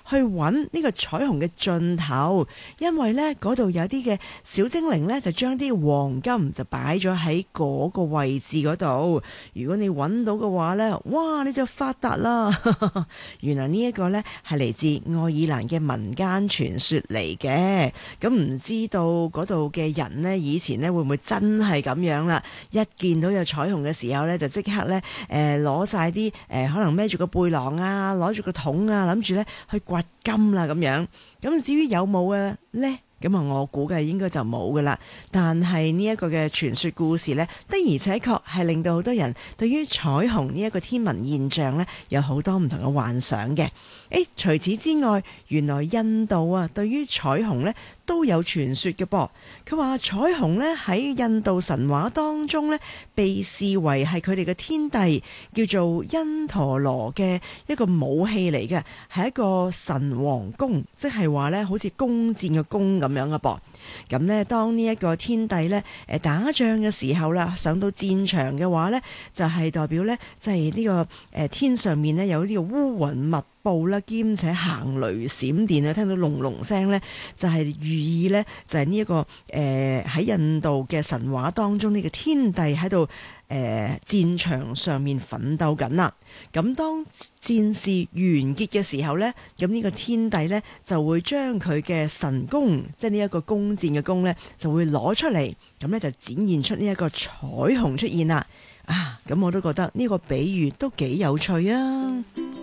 去揾呢個彩虹嘅盡頭，因為呢嗰度有啲嘅小精靈呢，就將啲黃金就擺咗喺嗰個位置嗰度。如果你揾到嘅話呢，哇，你就發達啦！原來呢一個呢，係嚟自愛爾蘭嘅民間傳說嚟嘅。咁唔知道嗰度嘅人呢，以前呢會唔會真係咁樣啦？一見到有彩虹嘅時候呢，就即刻呢攞晒啲可能孭住個背囊啊，攞住個桶啊，諗住呢去掘金啦咁樣。咁至於有冇啊呢？咁啊，我估計應該就冇噶啦。但係呢一個嘅傳說故事呢，的而且確係令到好多人對於彩虹呢一個天文現象呢，有好多唔同嘅幻想嘅。除此之外，原來印度啊，對於彩虹呢都有傳說嘅噃。佢話彩虹呢喺印度神話當中呢，被視為係佢哋嘅天帝，叫做因陀羅嘅一個武器嚟嘅，係一個神王弓，即係話呢好似弓箭嘅弓咁樣嘅噃。咁呢，當呢一個天帝呢打仗嘅時候啦，上到戰場嘅話呢，就係代表呢，就係呢個天上面呢有呢個烏雲密布啦，兼且行雷閃電啊，聽到隆隆聲呢，就係寓意呢，就係呢一個喺印度嘅神話當中呢個天帝喺度戰場上面奮鬥緊啦。咁當戰事完結嘅時候呢，咁呢個天帝呢就會將佢嘅神弓，即係呢一個弓箭嘅弓呢，就會攞出嚟，咁呢就展現出呢一個彩虹出現啦。啊，咁我都覺得呢個比喻都幾有趣啊！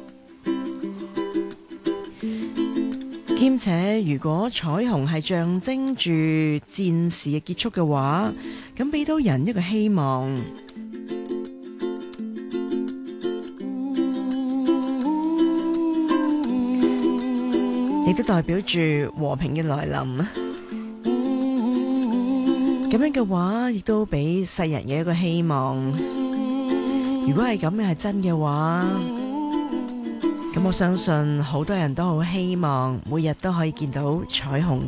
兼且如果彩虹係象徵住戰事嘅結束嘅話，咁俾到人一個希望，亦都代表住和平嘅來臨。咁樣嘅話，亦都俾世人嘅一個希望。如果係咁嘅係真嘅話，咁我相信好多人都好希望每日都可以見到彩虹。